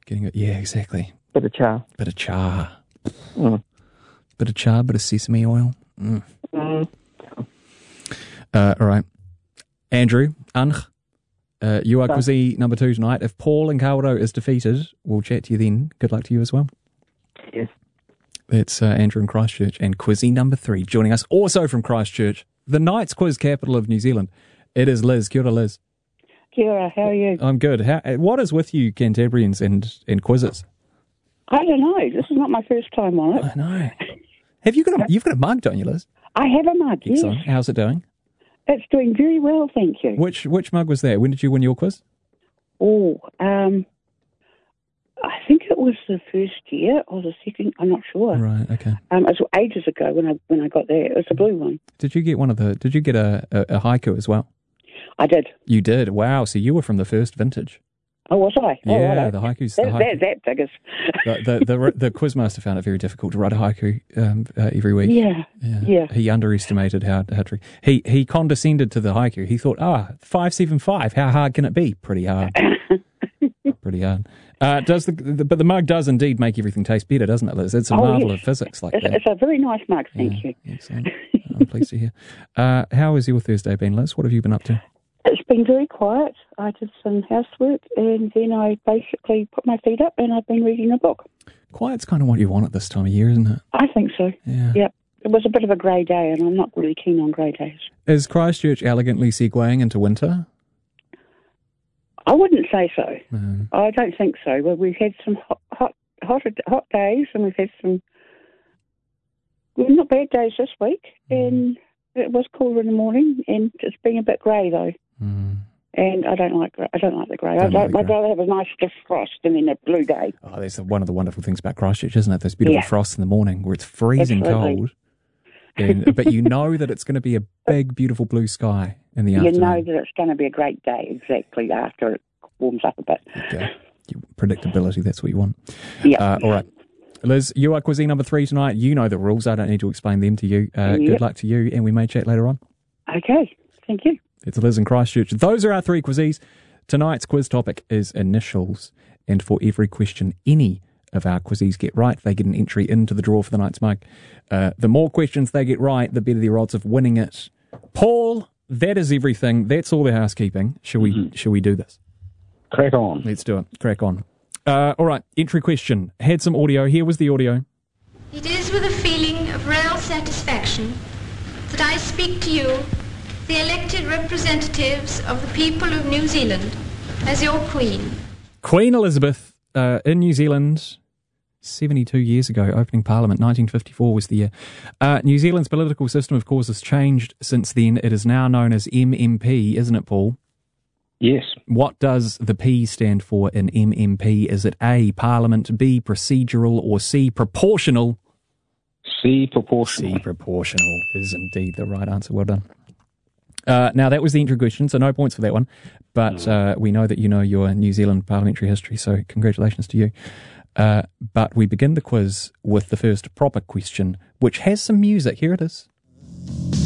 Getting it. Yeah, exactly. Bit of char. Bit of char. Mm. Bit of char, bit of sesame oil. Mm. Mm. All right. Andrew, you are Quizy number 2 tonight. If Paul in Kawerau is defeated, we'll chat to you then. Good luck to you as well. Yes. It's Andrew in Christchurch, and Quizy number 3 joining us also from Christchurch, the Knights quiz capital of New Zealand. It is Liz. Kia ora, Liz. Kia ora, how are you? I'm good. What is with you Cantabrians and quizzes? I don't know. This is not my first time on it. I know. You've got a mug, don't you, Liz? I have a mug, yes. Excellent. How's it doing? It's doing very well, thank you. Which mug was that? When did you win your quiz? Oh, I think it was the first year or the second. I'm not sure. Right. Okay. It was ages ago when I got there. It was the blue one. Did you get Did you get a haiku as well? I did. You did. Wow. So you were from the first vintage. Oh, was I? Yeah. Oh, right. The haiku's that biggest. the quizmaster found it very difficult to write a haiku every week. Yeah. He underestimated how tricky. He condescended to the haiku. He thought, 575. How hard can it be? Pretty hard. Pretty hard. But the mug does indeed make everything taste better, doesn't it, Liz? It's a marvel of physics like that. It's a very nice mug, thank you. Excellent. I'm pleased to hear. How has your Thursday been, Liz? What have you been up to? It's been very quiet. I did some housework and then I basically put my feet up and I've been reading a book. Quiet's kind of what you want at this time of year, isn't it? I think so. Yeah. Yep. It was a bit of a grey day and I'm not really keen on grey days. Is Christchurch elegantly segueing into winter? I wouldn't say so. No. I don't think so. Well, we've had some hot days and we've had some not bad days this week and it was cooler in the morning and it's been a bit grey though. Mm. And I don't like the grey. I'd rather have a nice stiff frost than in a blue day. Oh, that's one of the wonderful things about Christchurch, isn't it? Those beautiful frosts in the morning where it's freezing cold. But you know that it's going to be a big, beautiful blue sky in the afternoon. You know that it's going to be a great day, exactly, after it warms up a bit. Okay. Predictability, that's what you want. Yeah. All right. Liz, you are Quizy number 3 tonight. You know the rules. I don't need to explain them to you. Good luck to you, and we may chat later on. Okay. Thank you. It's Liz in Christchurch. Those are our 3 Quizzies. Tonight's quiz topic is initials, and for every question any of our Quizzies get right, they get an entry into the draw for the night's mug. The more questions they get right, the better their odds of winning it. Paul, that is everything. That's all the housekeeping. Shall we do this? Crack on. Let's do it. Crack on. All right, entry question. Had some audio. Here was the audio. It is with a feeling of real satisfaction that I speak to you, the elected representatives of the people of New Zealand, as your Queen. Queen Elizabeth in New Zealand 72 years ago, opening Parliament, 1954 was the year. New Zealand's political system, of course, has changed since then. It is now known as MMP, isn't it, Paul? Yes. What does the P stand for in MMP? Is it A, Parliament, B, procedural, or C, proportional? C, proportional. C, proportional is indeed the right answer. Well done. Now, that was the entry question, so no points for that one. But we know that you know your New Zealand parliamentary history, so congratulations to you. But we begin the quiz with the first proper question, which has some music. Here it is.